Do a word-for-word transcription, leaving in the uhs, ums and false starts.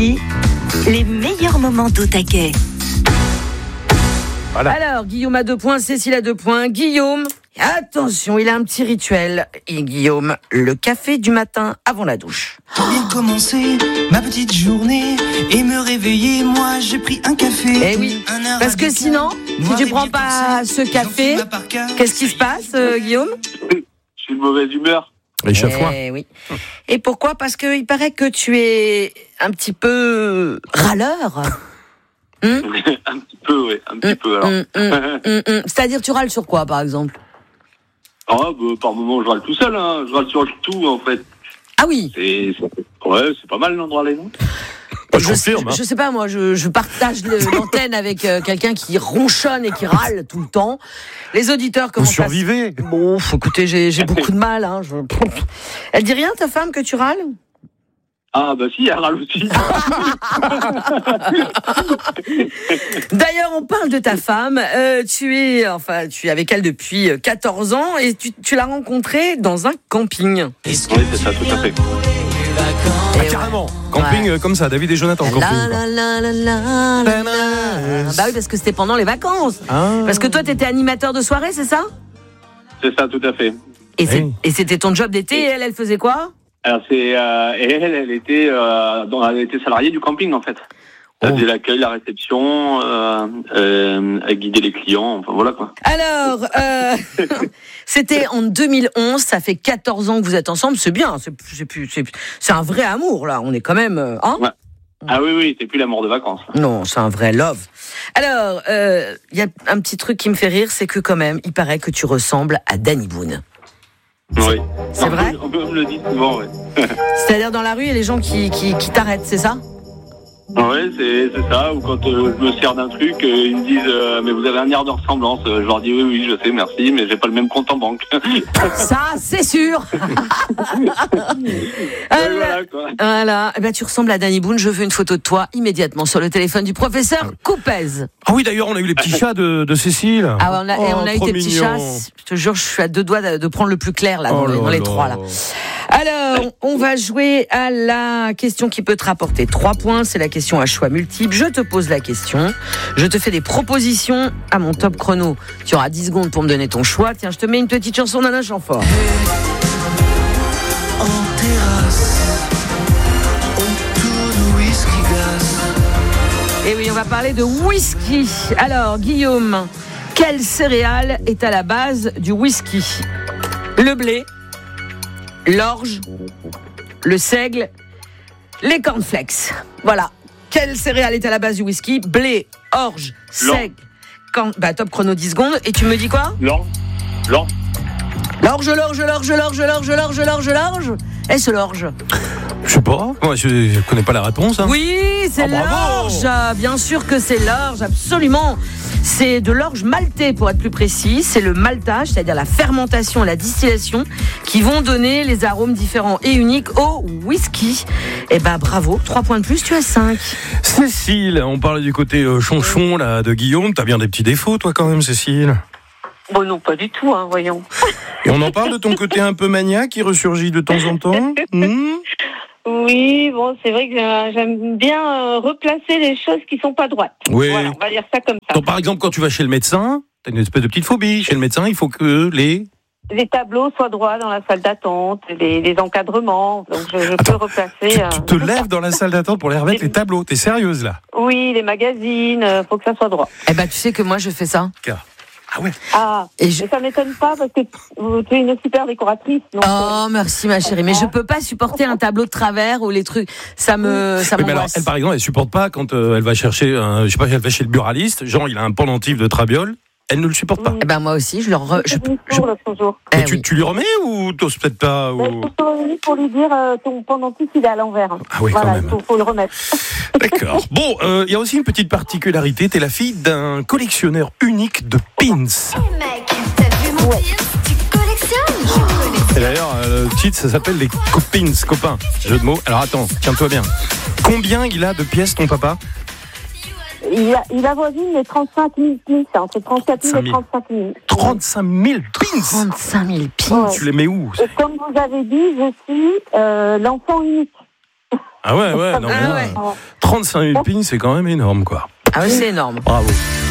Nostalgie, les meilleurs moments d'Au Taquet. Voilà. Alors, Guillaume a deux points, Cécile a deux points. Guillaume, attention, il a un petit rituel. Et Guillaume, le café du matin avant la douche. Pour bien commencer ma petite journée et me réveiller, moi j'ai pris un café. Eh oui, parce que sinon, si tu prends pas ce café, qu'est-ce qui se passe, euh, Guillaume ? Je suis de mauvaise humeur. Échafouin. Eh oui. Et pourquoi ? Parce qu'il paraît que tu es un petit peu râleur. Hum un petit peu, oui, un petit peu alors. Hum, hum, hum, hum. C'est-à-dire, tu râles sur quoi, par exemple ? Ah, bah, par moment, je râle tout seul, hein. Je râle sur tout, en fait. Ah oui. C'est, c'est, ouais, c'est pas mal, non, de râler, non ? Bah, je Je, confirme. je, je sais pas, moi, je, je partage le, l'antenne avec euh, quelqu'un qui ronchonne et qui râle tout le temps. Les auditeurs Vous commencent à... survivez. Bon, écoutez, j'ai, j'ai beaucoup de mal. Hein, je... Elle dit rien, ta femme, que tu râles ? Ah, bah si, elle râle aussi. D'ailleurs, on parle de ta femme. Euh, tu es, enfin, tu es avec elle depuis quatorze ans et tu, tu l'as rencontrée dans un camping. Oui, c'est ça, tout à fait. Ah, carrément. Camping Ouais. euh, comme ça, David et Jonathan, camping. La, quoi. la, la, la, la, la, la. Bah oui, parce que c'était pendant les vacances. Ah. Parce que toi, t'étais animateur de soirée, c'est ça ? C'est ça, tout à fait. Et, c'est, Oui. et c'était ton job d'été et elle, elle faisait quoi ? Alors, c'est, euh, et elle, elle était, euh, dans, elle était salariée du camping, en fait. Elle Oh. faisait l'accueil, la réception, euh, euh, elle guidait les clients, enfin voilà quoi. Alors, euh, c'était en deux mille onze, ça fait quatorze ans que vous êtes ensemble, c'est bien, c'est, c'est, plus, c'est, c'est un vrai amour là, on est quand même... euh, Hein Ouais. Ah oui, oui, c'est plus l'amour de vacances. Là. non, c'est un vrai love. Alors, il euh, y a un petit truc qui me fait rire, c'est que quand même, il paraît que tu ressembles à Danny Boone. Oui. C'est vrai ? On me le dit souvent, oui. C'est-à-dire dans la rue, il y a les gens qui, qui, qui t'arrêtent, c'est ça ? Ouais, c'est, c'est ça. Ou quand euh, je me sers d'un truc, euh, ils me disent euh, mais vous avez un air de ressemblance. Euh, je leur dis oui, oui, je sais, merci, mais j'ai pas le même compte en banque. Ça, c'est sûr. Ouais, voilà quoi. Voilà, eh ben, tu ressembles à Danny Boone, je veux une photo de toi immédiatement sur le téléphone du professeur Coupez. Ah oui, d'ailleurs, on a eu les petits chats de, de Cécile. Ah ouais, on a, et Oh, on a eu trop tes petits mignon. chats, je te jure, je suis à deux doigts de, de prendre le plus clair là, dans, Oh les, là dans les là. trois là. Alors, on va jouer à la question qui peut te rapporter trois points, c'est la question à choix multiple. Je te pose la question, je te fais des propositions à mon top chrono. Tu auras dix secondes pour me donner ton choix. Tiens, je te mets une petite chanson d'Anna Chamfort. En terrasse, autour de whisky glace. Et oui, on va parler de whisky. Alors, Guillaume, quelle céréale est à la base du whisky ? Le blé, l'orge, le seigle, les cornflakes. Voilà. Quelle céréale est à la base du whisky ? Blé, orge, seigle, corn... Bah, top chrono dix secondes. Et tu me dis quoi ? L'orge, l'orge. L'orge, l'orge, l'orge, l'orge, l'orge, l'orge, l'orge, l'orge. Est-ce l'orge ? Je sais pas. Moi, je, je connais pas la réponse. Hein. Oui, c'est Ah, bravo. l'orge. Bien sûr que c'est l'orge, absolument. C'est de l'orge maltée, pour être plus précis. C'est le maltage, c'est-à-dire la fermentation et la distillation, qui vont donner les arômes différents et uniques au whisky. Eh ben, bravo. Trois points de plus, tu as cinq. Cécile, on parlait du côté euh, chonchon là, de Guillaume. T'as bien des petits défauts, toi, quand même, Cécile. Bon, non, pas du tout, hein, voyons. Et on en parle de ton côté un peu maniaque qui ressurgit de temps en temps. Hmm. Oui, bon, c'est vrai que j'aime- j'aime bien euh, replacer les choses qui sont pas droites. Oui. Voilà, on va dire ça comme ça. Donc, par exemple, quand tu vas chez le médecin, t'as une espèce de petite phobie. Chez le médecin, il faut que les... Les tableaux soient droits dans la salle d'attente, les, les encadrements, donc je, je Attends, peux replacer. Tu, euh, tu te lèves dans la salle d'attente pour les remettre les tableaux. T'es sérieuse, là? Oui, les magazines, euh, faut que ça soit droit. Eh ben, tu sais que moi, je fais ça. Ah ouais. Ah, Et je... mais ça m'étonne pas parce que tu tu es une super décoratrice. Donc, Oh, merci, ma chérie. Mais je peux pas supporter un tableau de travers ou les trucs. Ça me, ça Oui, mais alors, m'angoisse. elle, par exemple, elle supporte pas quand euh, elle va chercher, un, je sais pas, elle va chez le buraliste, genre il a un pendentif de trabiole, elle ne le supporte pas. Eh ben, moi aussi, je leur... Re... Je... je, je... l'autre jour. Eh Mais tu, oui. tu lui remets ou t'oses peut-être pas Mais ou... il faut revenir pour lui dire euh, ton pendentif il est à l'envers. Ah oui, quand voilà, même. il faut, faut le remettre. D'accord. Bon, il euh, y a aussi une petite particularité, t'es la fille d'un collectionneur unique de pins. Mec, t'as vu mon pins ? Tu collectionnes ? Je collectionne. Et d'ailleurs, euh, le titre, ça s'appelle les copins, copains. Jeu de mots. Alors attends, tiens-toi bien. Combien il a de pièces, ton papa? Il, a, il avoisine les trente-cinq mille pins, c'est entre trente-quatre mille et trente-cinq mille. trente-cinq mille pins. trente-cinq mille pins. Ouais. Tu les mets où? Et comme vous avez dit, je suis euh, l'enfant unique. Ah ouais, ouais, non, Ah mais ouais. là, trente-cinq mille pins, c'est quand même énorme, quoi. Ah oui, c'est énorme. Bravo.